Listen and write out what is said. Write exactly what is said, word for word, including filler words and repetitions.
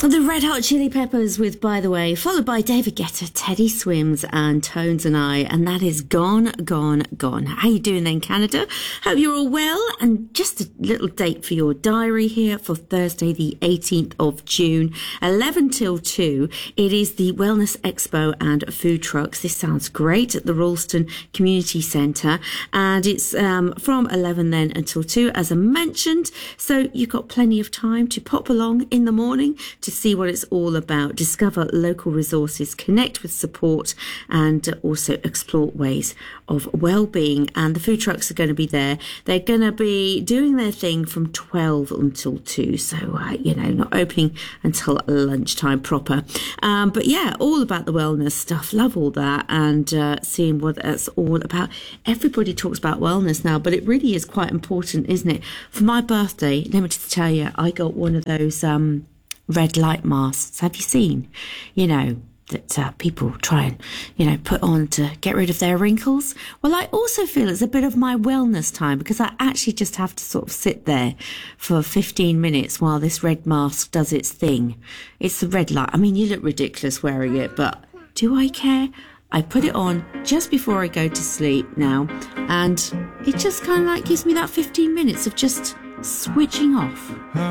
The Red Hot Chili Peppers with By the Way, followed by David Guetta, Teddy Swims and Tones and I, and that is Gone, Gone, Gone. How you doing then, Canada? Hope you're all well, and just a little date for your diary here for Thursday the eighteenth of June, eleven till two. It is the Wellness Expo and Food Trucks. This sounds great at the Ralston Community Centre, and it's um, from eleven then until two, as I mentioned, so you've got plenty of time to pop along in the morning to see what it's all about, discover local resources, connect with support, and also explore ways of well-being. And the food trucks are going to be there. They're going to be doing their thing from twelve until two, so uh, you know, not opening until lunchtime proper. Um, but yeah, all about the wellness stuff. Love all that, and uh, seeing what that's all about. Everybody talks about wellness now, but it really is quite important, isn't it? For my birthday, let me just tell you, I got one of those um red light masks. Have you seen, you know, that uh, people try and, you know, put on to get rid of their wrinkles? Well, I also feel it's a bit of my wellness time, because I actually just have to sort of sit there for fifteen minutes while this red mask does its thing. It's the red light. I mean, you look ridiculous wearing it, but do I care? I put it on just before I go to sleep now, and it just kind of like gives me that fifteen minutes of just switching off.